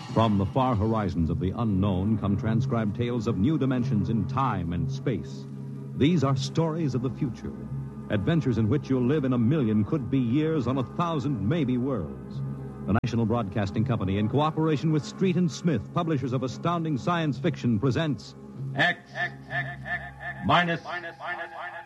From the far horizons of the unknown come transcribed tales of new dimensions in time and space. These are stories of the future, adventures in which you'll live in a million could-be years on 1,000 maybe worlds. The National Broadcasting Company, in cooperation with Street and Smith, publishers of astounding science fiction, presents X minus